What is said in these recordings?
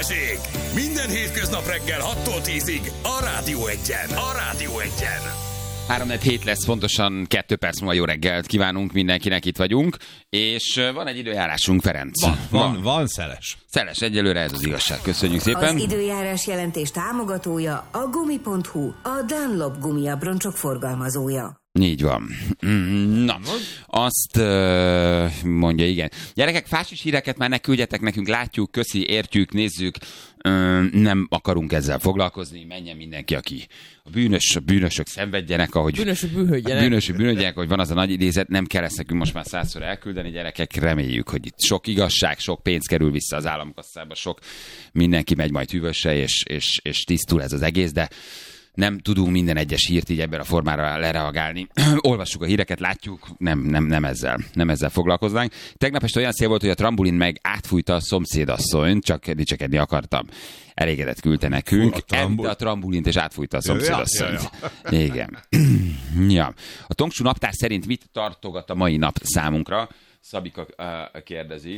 Balázsék! Minden hétköznap reggel 6-tól 10-ig a Rádió Egyen. A Rádió Egyen. 3-4 lesz, pontosan 2 perc múlva jó reggelt kívánunk mindenkinek, itt vagyunk, és van egy időjárásunk, Ferenc. Van szeles. Szeles egyelőre, ez az igazság. Köszönjük szépen. Az időjárás jelentés támogatója a Gumi.hu, a Dunlop gumiabroncsok forgalmazója. Így van. Na, azt mondja, igen. Gyerekek, fásis híreket már ne küldjetek nekünk, látjuk, köszi, értjük, nézzük, nem akarunk ezzel foglalkozni, menjen mindenki, aki a bűnösök szenvedjenek, ahogy bűnösök bűnhődjenek, hogy van az a nagy idézet, nem kell ezt nekünk most már 100-szor elküldeni, gyerekek, reméljük, hogy itt sok igazság, sok pénz kerül vissza az államkasszába, sok mindenki megy majd hűvösre, és tisztul ez az egész, de nem tudunk minden egyes hírt így ebben a formára lereagálni. Olvassuk a híreket, látjuk, nem ezzel foglalkoznánk. Tegnap este olyan szél volt, hogy a trambulin meg átfújta a szomszédasszonyt, csak dicsekedni akartam. Elégedett küldte nekünk. A trambulint és átfújta a szomszédasszonyt. Ja. Igen. Ja. A Tongsú naptár szerint mit tartogat a mai nap számunkra? Szabika kérdezi.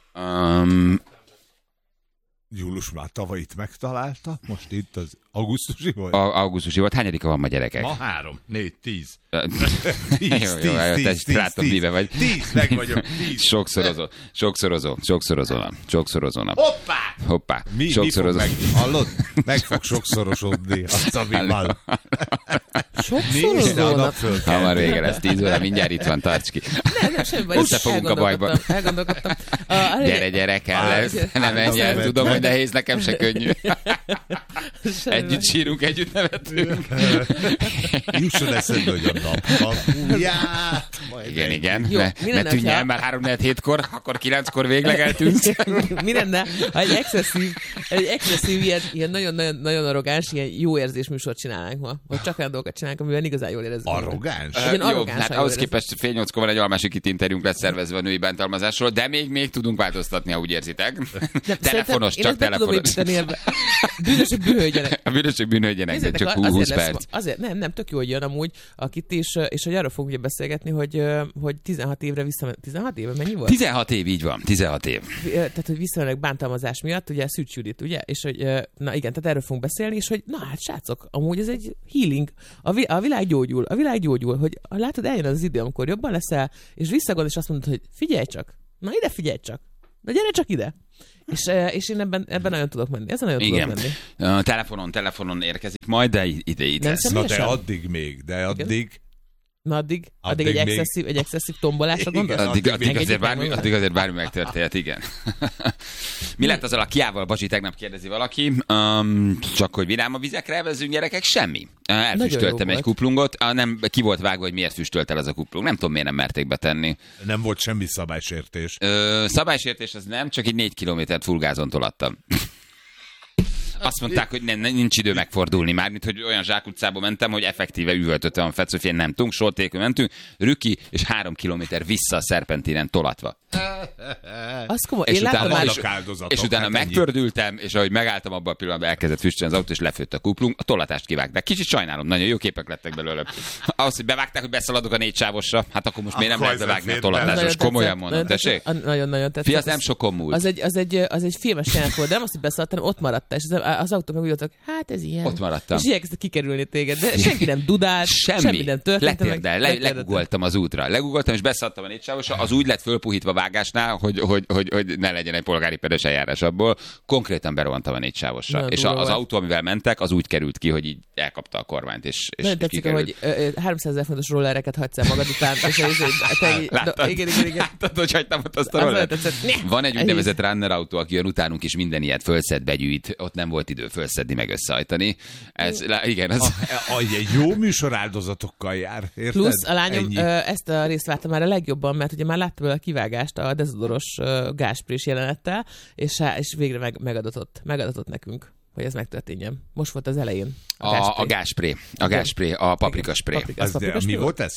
Július már tavaly itt megtalálta, most itt az augusztusi volt? Augusztusi volt. Hányadika van ma, gyerekek? Ma 3, 4, 10. 10, látom, mibe vagy. 10, meg vagyok, 10. Sokszorozó nap. Hoppá. Mi fog meg? Hallod? Meg fog sokszorosodni a Szabival. Sokszorozó nap? Hamar vége lesz, 10 óra, mindjárt itt van, tarts ki. Nem, semmi baj. Összefogunk a bajban. Elgondolkodtam. Gyere, kell lesz. Nem menj el, tudom, hogy nehéz, nekem se könnyű. Együtt sírunk, együtt nevetünk. Jusson eszedbe, hogy a nap. Igen. Ne tűnj el, már 3-4-7-kor, akkor 9-kor végleg eltűnsz. Mi lenne, ha egy excesszív ilyen nagyon arrogáns, ilyen jó érzés műsort csinálnánk ma. Vagy csak olyan dolgokat csinálnánk, amivel igazán jól érezzük. Arrogáns? Jó, hát ahhoz képest fél 8-kor van egy almásik interjúnk lesz szervezve a női bántalmazásról, de még tudunk változtatni, ha úgy érzitek. Telefonos, csak telefonos. Bűnösök bűnhődjenek. A bűnösök bűnhődjenek, de csak 20 perc. Azért nem, tök jó, hogy jön amúgy akit, és hogy arról fogunk beszélgetni, hogy 16 évre visszamennek. 16 éve mennyi volt? 16 év, így van, 16 év. Tehát, hogy visszamennek bántalmazás miatt, ugye Szűcs Judit, ugye? És hogy, na igen, tehát erről fogunk beszélni, és hogy na hát srácok, amúgy ez egy healing. A világ gyógyul, hogy látod, eljön az idő, amikor jobban leszel, és visszagond, és azt mondod, hogy figyelj csak, na ide figyelj csak, na gyere csak ide. És én ebben nagyon tudok menni. Ezen nagyon tudok menni. Telefonon érkezik majd, de ide lesz. Na de addig még, Na addig egy excesszív tombolásra gondolsz? Addig azért bármi megtörténhet, igen. Mi lett azzal a Kiával, Bazsi, tegnap kérdezi valaki. Csak hogy vidám a vizekre elvezzünk, gyerekek, semmi. Elfüstöltem egy kuplungot, nem ki volt vágva, hogy miért füstölt el ez a kuplung. Nem tudom, miért nem merték betenni. Nem volt semmi szabálysértés. Szabálysértés az nem, csak egy 4 kilométert fullgázon tolattam. Azt mondták, hogy nincs idő megfordulni már, mint hogy olyan zsákutcába mentem, hogy effektíve üvöltötte van Fetsz, hogy nem tudunk, sortékül mentünk, Rüki, és 3 kilométer vissza a szerpentinen tolatva. Az komoly. És utána megpördültem, és ahogy megálltam abban a pillanatban, elkezdett füstölni az autó, és lefőtt a kuplung, a tolatást kivágták. Kicsit sajnálom, nagyon jó képek lettek belőle. Ahhoz, hogy bevágták, hogy beszaladok a 4 sávosra, hát akkor most miért nem lehet bevágni a tolatást? Komolyan mondom, tessék? Nagyon tetszett. Fia, az nem sokon múlt. Az egy filmes jelenet volt, de nem azt, hogy beszaladtam, ott maradtál, és az autó meg úgy voltak, hát ez ilyen. Ott maradtam. És igyekeztek kikerülni téged, de senki nem dudált, semmi nem történt. Legugoltam az útra. Legugoltam, és beszaladtam a 4 sávosra, az úgy lett fölpuhítva vágásnál, hogy ne legyen egy polgári peres eljárás abból. Konkrétan berohantam a 4 sávosra. És az autó, amivel mentek, az úgy került ki, hogy így elkapta a kormányt, és tetszik, hogy 300 000 fontos rollereket hagysz el magad után. Láttad, hogy hagytam ott azt a rollert? Van egy úgynevezett runner autó, aki jön utánunk is minden ilyet fölszed, begyűjt. Ott nem volt idő fölszedni, meg összehajtani. Igen, egy jó műsor áldozatokkal jár, érted? Plusz a lányom ezt a részt vártam már a legjobban, mert ugye már láttam a kivágást a dezodoros gázsprés jelenettel, és végre megadatott nekünk, hogy ez megtörténjen. Most volt az elején. A gázspré, a paprikaspré. Mi volt ez?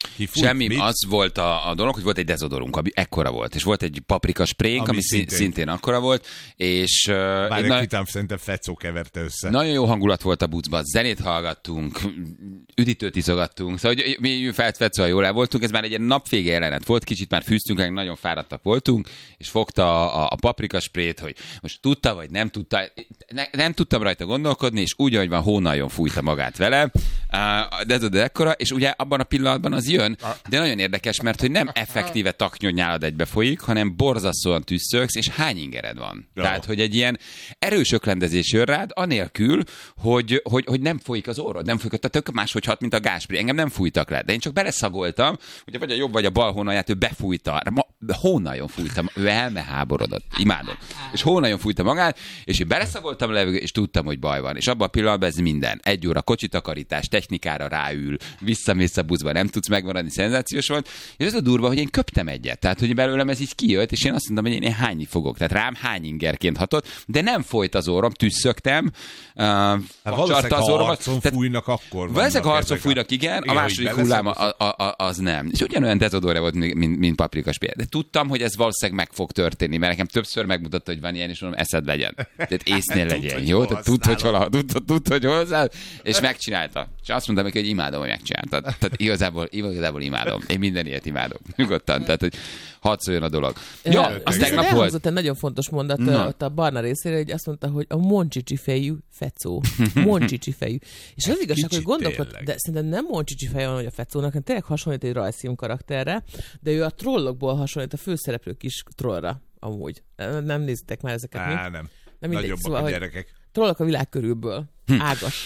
Kifújt, Semmi, mit? az volt a dolog, hogy volt egy dezodorunk, ami ekkora volt, és volt egy paprika sprénk, ami szintén akkora volt, és... Várják, után szerintem Fecó keverte össze. Nagyon jó hangulat volt a bucban, zenét hallgattunk, üdítőt iszogattunk, szóval hogy mi Fecóval jól el voltunk, ez már egy ilyen napvége jelenet volt, kicsit már fűztünk, nagyon fáradtak voltunk, és fogta a paprika sprét, hogy most tudta, vagy nem tudta, nem tudtam rajta gondolkodni, és úgy, ahogy van, hónaljon fújta magát vele, de ekkora, és ugye abban a pillanatban az jön, de nagyon érdekes, mert hogy nem effektíve taknyod nyálad egybe folyik, hanem borzasztóan tüsszögsz, és hány ingered van. Jó. Tehát, hogy egy ilyen erős öklendezés jön rád, anélkül, hogy nem folyik az orrod, nem folyik, tehát tök máshogy hat, mint a gázspré. Engem nem fújtak le, de én csak beleszagoltam, ugye vagy a jobb, vagy a bal hónalját, ő befújta, hónaljon fújta, ő elmeháborodott, imádom. És hónaljon fújta magát, és én beleszagoltam a levegőt, és tudtam, hogy baj van. És abban a pillanatban ez minden. 1 óra kocsitakarítás, technikára ráül, visszamész a buszba, nem tudsz megmaradni, szenzációs volt. És ez a durva, hogy én köptem egyet. Tehát, hogy belőlem ez így kijött, és én azt mondtam, hogy én hányni fogok. Tehát rám hány ingerként hatott, de nem folyt az orrom, tüsszögtem. Valószínűleg, ha arcon fújnak, akkor valószínűleg arcon fújnak, igen, a második hullám az nem. És ugyanolyan dezodorja volt, mint paprikaspé. De tudtam, hogy ez valószínűleg meg fog történni, mert nekem többször megmutatta, hogy van ilyen, és mondom, eszed legyen. Tehát észnél legyen, jó? Tehát tudd, hogy hozzá, és megcsinálta. És azt mondtam neki, hogy imádom, hogy megcsináltad. Tehát igazából imádom. Én minden ilyet imádom. Nyugodtan. Tehát, hogy hadd szóljon a dolog. Jó, az tegnap volt. Egy nagyon fontos mondat ott a Barna részére, hogy azt mondta, hogy a moncsicsi fejű Fecó. Moncsicsi fejű. És az igazság, hogy gondolkod, de szerintem nem moncsicsi fejű van, hogy a Fecónak, hanem tényleg hasonlít egy rajzfilm karakterre, de ő a trollokból hasonlít a főszereplő kis trollra. Amúgy. Nem nézitek már ezeket. Nem. Mindegy, szóval, a gyerekek. Trollok a világ körülből. Ágas.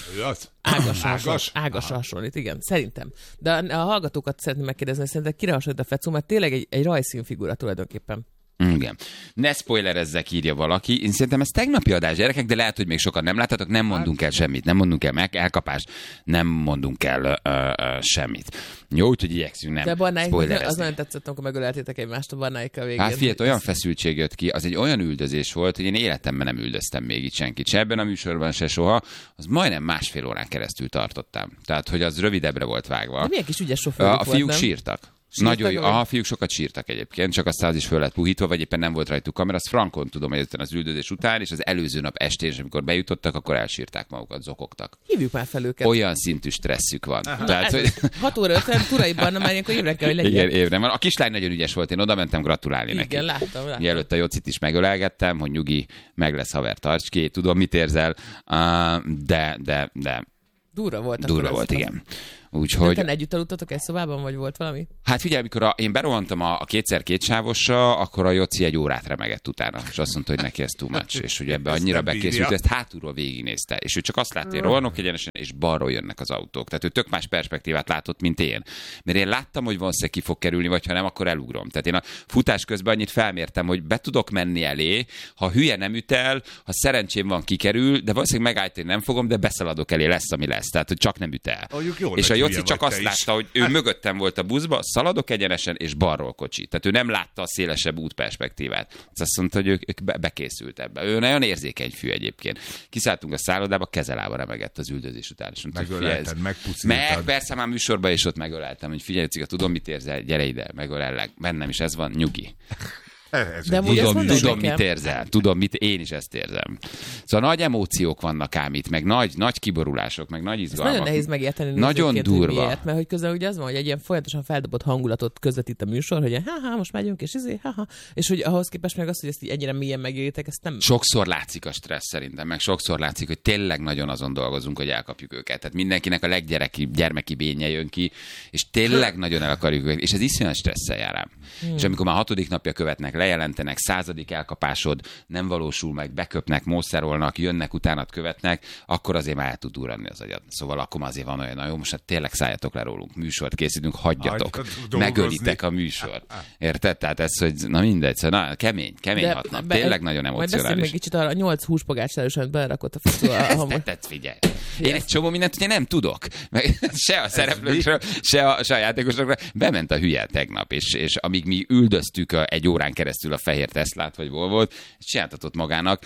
Ágas hasonlít, igen, szerintem. De a hallgatókat szeretném megkérdezni, hogy szerintem kire hasonlít a Fecó, mert tényleg egy rajzszínfigura tulajdonképpen. Igen. Ne spoilerezzek, írja valaki. Én szerintem ez tegnapi adás, gyerekek, de lehet, hogy még sokan nem láthatok, nem mondunk el semmit. Nem mondunk el elkapást, nem mondunk el semmit. Jó, úgyhogy igyekszünk nem spoilerezni. Az nagyon tetszett, amikor megöleltétek egymást a Barnáikkal végén. Hát figyelj, olyan feszültség jött ki, az egy olyan üldözés volt, hogy én életemben nem üldöztem még itt senkit. Se ebben a műsorban, se soha. Az majdnem 1,5 órán keresztül tartottam. Tehát, hogy az rövidebbre volt vágva. De milyen kis ügyes sofőrük volt, fiúk sírtak. Nagyon, a fiúk sokat sírtak egyébként, csak aztán az is föl lett puhítva, vagy éppen nem volt rajtuk kamera. Azt frankon tudom, hogy az üldözés után, és az előző nap estén, amikor bejutottak, akkor elsírták magukat, zokogtak. Hívjuk már fel őket. Olyan szintű stresszük van. Tehát, hogy... 6 óra 50 Turaiban, nem ilyenkor évre kell, hogy legyen. Igen, évre. A kislány nagyon ügyes volt, én oda mentem gratulálni neki. Igen, láttam. Mielőtt a Jocit is megölelgettem, hogy nyugi, meg lesz haver, tarts ki, tudom, mit érzel, de... Durva volt. Durva volt, igen. Úgyhogy... együtt aludtatok egy szobában, vagy volt valami? Hát figyelj, amikor én berohantam a 2x2 sávosra, akkor a Joci 1 órát remegett utána, és azt mondta, hogy neki ez too much, és hogy ebbe annyira bekészült, ezt hátulról végignézte, és ő csak azt látta, hogy rohanok egyenesen, és balról jönnek az autók. Tehát ő tök más perspektívát látott, mint én. Mert én láttam, hogy valószínűleg ki fog kerülni, vagy ha nem, akkor elugrom. Tehát én a futás közben annyit felmértem, hogy be tudok menni elé, ha hülye nem üt el, ha szerencsém van, kikerül, de valószínűleg megállítani nem fogom, de beszaladok elé, lesz, ami lesz. Tehát, hogy csak nem üt el. És a Joci csak azt látta, hogy ő mögöttem volt a buszba, szaladok egyenesen, és balról kocsi. Tehát ő nem látta a szélesebb útperspektívát. Azt mondta, hogy ők bekészült ebbe. Ő nagyon érzékeny fű egyébként. Kiszálltunk a szállodába, kezelába remegett az üldözés után. Megölelted, megpuszítottad. Meg persze már műsorban is ott megöleltem, hogy figyelj, Cika, tudom, mit érzel, gyere ide, megölellek. Bennem is ez van, nyugi. De tudom, mit érzel. Tudom, én is ezt érzem. Szóval nagy emóciók vannak ám itt, meg nagy kiborulások, meg nagy izgalmak. Nagyon nehéz megérteni. Nagyon durva. Miért, mert hogy közben ugye az van, hogy egy ilyen folyamatosan feldobott hangulatot közvetít a műsor, hogy most megyünk, és és hogy ahhoz képest meg az, hogy ezt így ennyire mélyen megéritek, ezt nem... Sokszor látszik a stressz szerintem, meg sokszor látszik, hogy tényleg nagyon azon dolgozunk, hogy elkapjuk őket. Tehát mindenkinek a gyermeki bénye jön ki, és tényleg nagyon el akarjuk őket, és ez iszonyat stresszel jár rám. És amikor már 6. napja követnek, lejelentenek, 100. elkapásod nem valósul meg, beköpnek, mószerolnak, jönnek, utánat követnek, akkor azért már el tud durranni az agyad. Szóval akkor azért van olyan, jó, most hát tényleg szálljatok le rólunk, műsort készítünk, hagyjatok, megölitek a műsort. Érted? Tehát ez, hogy na mindegy, szóval kemény hatnak. Tényleg nagyon emocionális. Majd beszélj még kicsit arra, 8 húspogács erősen belerakott a Fecó. Ezt figyelj. Én egy csomó mindent ugye nem tudok. Se a szereplőkről, se a játékosokról. Bement a hülye tegnap, és amíg mi üldöztük egy órán keresztül a fehér Teslát, vagy Volvót, csináltatott magának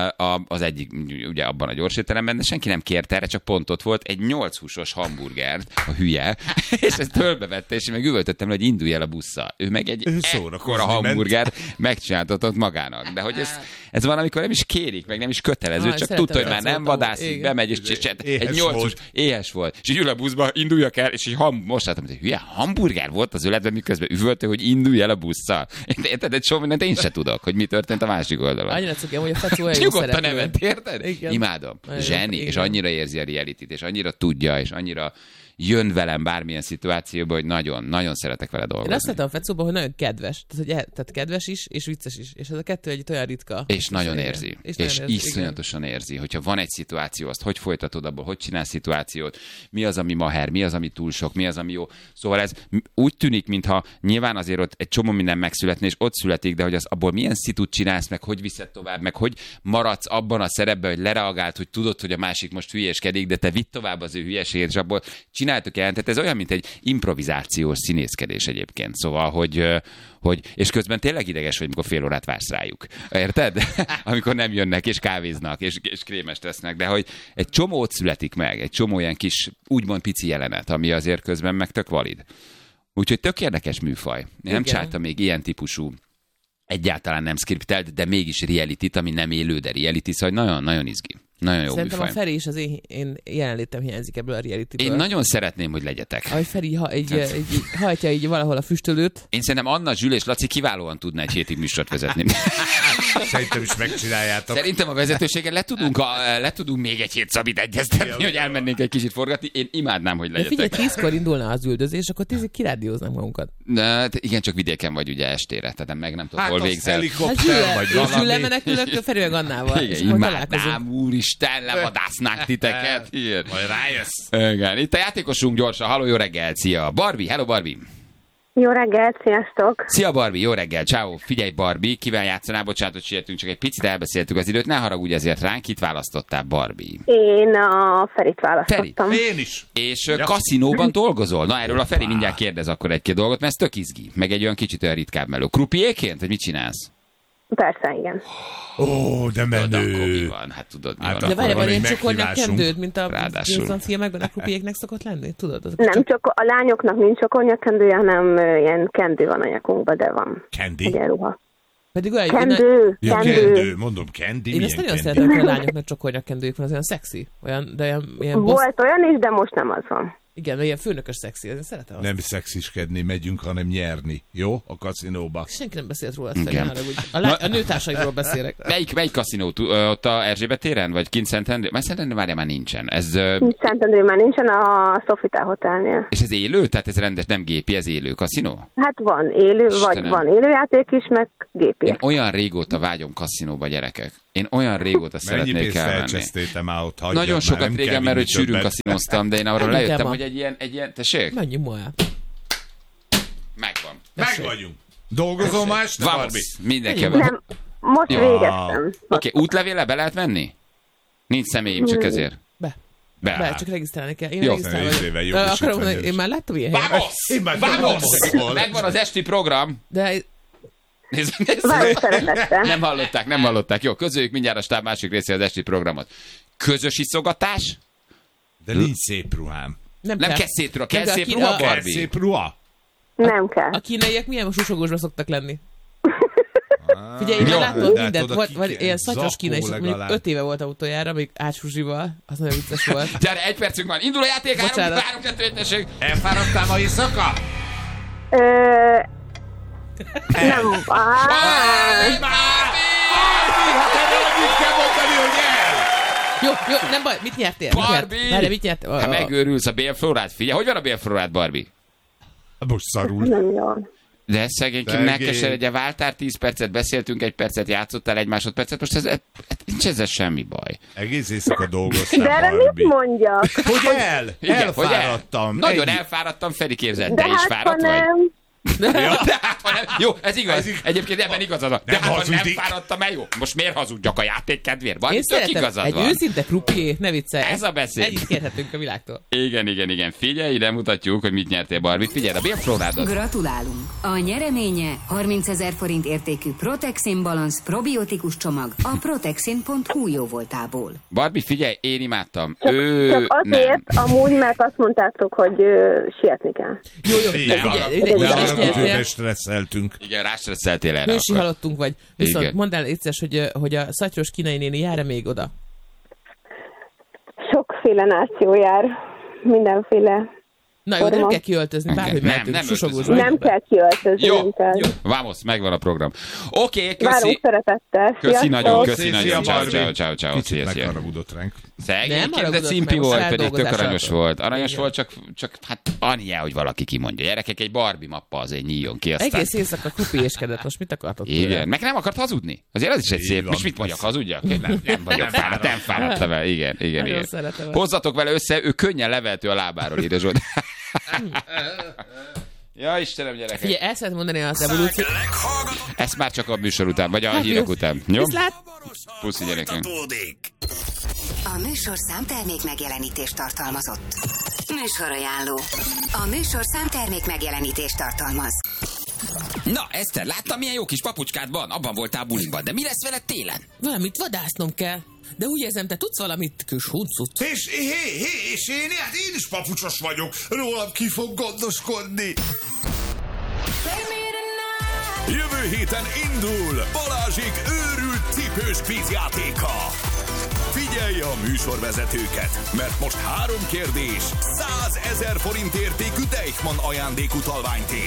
az egyik, ugye abban a gyorsétteremben, de senki nem kérte erre, csak pont ott volt egy 8 húsos hamburgert, a hülye, és ezt fölbevette, és én meg üvöltöttem, hogy indulj el a busszal. Ő meg egy ekkora hamburgert megcsináltatott magának. De hogy ez van, amikor nem is kérik, meg nem is kötelező, csak tudta, hogy már nem vadászik, bemegy, és egy 8 hús, éhes volt. És így ül a buszba, induljak el, és így most láttam, hogy hülye hamburger volt az öletben, miközben üvölte, hogy indulj el a busszal. Érted, egy csomó mindent én se tudok, hogy mi történt a másik oldalon. Annyira cukiam, hogy a Fecó olyan jó nyugodtan nevet, érted? Igen. Imádom. Igen. Zseni, és annyira érzi a realityt, és annyira tudja, és annyira jön velem bármilyen szituációba, hogy nagyon, nagyon szeretek vele dolgozni. Én azt láttam a Fecóban, hogy nagyon kedves. Tehát kedves is, és vicces is. És ez a kettő egy olyan ritka. És nagyon érzi. És iszonyatosan igen. érzi, hogyha van egy szituáció, azt hogy folytatod abból, hogy csinálsz szituációt, mi az, ami maher, mi az, ami túl sok, mi az, ami jó. Szóval ez úgy tűnik, mintha nyilván azért ott egy csomó minden megszületne, és ott születik, de hogy az abból milyen szitut csinálsz, meg hogy viszed tovább, meg hogy maradsz abban a szerepben, hogy lereagált, hogy tudod, hogy a másik most hülyeskedik, de te vidd tovább az ő hülyeségét, és abból csináltok jelentet. Ez olyan, mint egy improvizációs színészkedés egyébként. Szóval, hogy és közben tényleg ideges vagy, amikor fél órát vársz rájuk. Érted? Amikor nem jönnek, és kávéznak, és krémest tesznek, de hogy egy csomót születik meg, egy csomó olyan kis, úgymond pici jelenet, ami azért közben meg tök valid. Úgyhogy tök érdekes műfaj. Én nem csináltam még ilyen típusú, egyáltalán nem skriptelt, de mégis realityt, ami nem élő, de reality, szóval nagyon-nagyon izgi. Nagyon jó Szerintem műfaj. a Feri is az én jelenlétem hiányzik ebből a realityből. Én nagyon szeretném, hogy legyetek. Ahogy Feri hajtja így valahol a füstölőt. Én szerintem Anna, Zsül és Laci kiválóan tudna egy hétig műsort vezetni. Szerintem is megcsináljátok. Szerintem a vezetőségen le tudunk még egy hét Szabit egyeztetni, hogy elmennénk egy kicsit forgatni. Én imádnám, hogy De figyelj, legyetek. 10-kor indulna az üldözés, akkor 10-ig kirádióznánk magunkat. Igen, csak vidéken vagy ugye estére, tehát meg nem tudom, Hát hol az végzel. helikopter, vagy Zsülle valami. menekülök Feri meg Annával. és Igen, akkor találkozunk. imádnám, úristen, levadásznánk titeket. Igen. Majd rájössz. Igen, itt a játékosunk gyorsan. Halló, jó reggel, szia. Barbie, hello Barbie. Jó reggelt, sziasztok! Szia Barbie, jó reggel, ciao. Figyelj Barbie, kivel játszanál, bocsánatot sietünk, csak egy picit elbeszéltük az időt, ne haragudj ezért ránk, kit választottál Barbie? Én a Ferit választottam. Én is. És kaszinóban dolgozol? Na erről a Feri mindjárt kérdez akkor egy-két dolgot, mert ez tök izgi, meg egy olyan kicsit olyan ritkább meló. Krupiéként, vagy mit csinálsz? Persze, igen. Ó, de Tudod, akkor mi menő. van? Hát tudod, mi Hát van. De várj, van van egy ilyen csokornyak meghívásunk. kendőd, mint a Ráadásul. filmekben a krupiéknek szokott lenni? Tudod? Azok Nem, csak a lányoknak nincs csokornyakendője, hanem ilyen kendő van a nyakunkban, de van. Candy? Egy ruha. Pedig olyan, Kendő, Ja, kendő. kendő. Mondom, candy. én ezt milyen nagyon candy? szeretem, hogy a lányoknak csokornyakkendőjük van, az olyan szexi. Olyan, de ilyen boss, Volt olyan is, de most nem az van. igen, ilyen főnökös szexi, én szeretem azt. Nem szexiskedni megyünk, hanem nyerni. Jó? A kaszinóba. Senki nem beszélt róla, Igen. a nőtársaimról beszélek. Melyik kaszinó? Ott a Erzsébet téren? Vagy kint Szentendrén? Mert Szentendrén várjál, már nincsen. Ez, Szentendrén már nincsen a Sofitel Hotelnél. és ez élő? Tehát ez rendes, nem gépi, ez élő kaszinó? Hát van élő, Istenem. vagy van élőjáték is, meg gépi. Én olyan régóta vágyom kaszinóba, gyerekek. Én olyan régóta Mennyi szeretnék pénzt elmenni. elcsesztétem már ott? Hagyjad Nagyon már, sokat nem kell régen, mert hogy vinni sűrűn többet. kaszinóztam, de én arra Nem lejöttem, kell ma. hogy egy ilyen, tessék? Menj moá. Megvan. Meg vagyunk. Dolgozol már este, Barbie? Vamos, mindenki. Nem, most Ja. végeztem. Oké, útlevéle be lehet venni? Nincs személyim, csak ezért. Be, csak regisztrálni kell. Én Jó. regisztrálom. Izével Akarom jogosítvány mondani, is. én már láttam ilyen helyet. Vamos! Megvan az esti program. De Nézd. Várjuk szeretettel. Nem hallották. Jó, közöljük mindjárt a stáb másik részéhez az esti programot. Közös iszogatás? De nincs szép ruhám. Nem kell szép ruha. Kell Nem, szép a- ruha, Kell Barbie? szép ruha? Nem kell. a kínaiak milyen susogósra szoktak lenni? Figyelj, én Jó, már de láttam hát mindent. oda Vagy ki ilyen kell. szatyos kínai, és Zakó mondjuk legalább. 5 éve volt utoljára, még átsuzsival. Az nagyon vicces volt. Gyere, egy percünk van. Indul a játék, Bocsánat. 3-2-1, tessék. Elfáradtál ma éjszaka? Nem. Hát erre annyit kell mondani, hogy el! Jó, nem baj, mit nyertél? Barbie! Várj, mit nyertél? Hát megőrülsz a bélflórát. Figyelj, hogy van a bélflórát, Barbie? Most szarul. Nem jól. De szegényként ne keseredje, váltál 10 percet, beszéltünk 1 percet, játszottál 1 másodpercet, most nincs ezzel semmi baj. Egész éjszaka dolgoztál, De erre Barbie. mit mondjak? Hogy el? Igen, Elfáradtam. Nagyon Ennyi. elfáradtam, Feri képzeld, De te is hát, ha fáradt vagy? nem. De hát, ha nem, jó, ez igaz. Egyébként ebben igazad van. De Nem hát, ha nem hazudik. fáradtam el, jó. Most miért hazudjak a játék kedvéért? Van, Én tök szeretem igazad egy van. őszinte krupié, ne viccelj. Ez a beszéd. Ennyit kérhetünk a világtól. Igen. Figyelj, ide mutatjuk, hogy mit nyertél, Barbie. Figyelj, a bérflórádat. Gratulálunk! A nyereménye 30 000 forint értékű Protexin Balance probiotikus csomag a protexin.hu jóvoltából. Barbie, figyelj, én imádtam. Csak azért, nem. amúgy, mert azt mondtátok, hogy sietni kell. Jó, Nem, figyelj, arra is nyertél. kütőbe stresszeltünk. Igen, rástresszeltél erre. Hősi akkor. halottunk vagy. Viszont Igen. mondd el egyszer, hogy a szatyros kínai néni jár-e még oda? Sokféle náció jár, mindenféle. Na jó, de nem Forma. kell kiöltözni, bárhogy Nem, mehetünk, nem susogós öltözünk. vagy. Nem kell kiöltözni, Jó, nem kell. jó. Vamos, megvan a program. Oké, Várunk köszi. szeretettel. Köszi Sziasztok! nagyon, köszi Szia, nagyon. Ciao, Barbie. ciao. Kicsit Szia. megharagudott ránk. Szegényként, de haragudott cimpi meg, most volt, pedig tök feldolgozás aranyos alatt. volt. Aranyos Igen. volt, csak hát annyiá, hogy valaki kimondja. Gyerekek, egy Barbie mappa azért nyíljon ki. Aztán... Egész éjszaka krupiéskedett, most mit akartok tőle? Igen, meg nem akart hazudni. Azért az is egy Így szép. van. Most mit mondjak, hazudjak? Nem vagyok fáradt, nem fáradtam el. Igen. Nagyon szeretem. Hozzatok vele össze, ő könnyen leveltő a lábáról, írja Zsolt. Ja, Istenem, gyerekek. Figyelj, el szeretném mondani az evolúció. Ezt már csak a műsor után, vagy a Hát hírek jó. után. Jó? Viszlát! Puszi, gyerekek. A műsorszám termék megjelenítést tartalmazott. Műsorajánló. A műsorszám termék megjelenítést tartalmaz. Na, Eszter, láttam, milyen jó kis papucskád van? Abban voltál buliban, de mi lesz veled télen? Valamit vadásznom kell. De úgy érzem, te tudsz valamit, kis huncut. És én is papucsos vagyok. Rólam ki fog gondoskodni. Jövő héten indul Balázsék őrült cipős kvízjátéka. Figyelj a műsorvezetőket, mert most 3 kérdés 100 000 forint értékű Deichmann ajándékutalványt ér.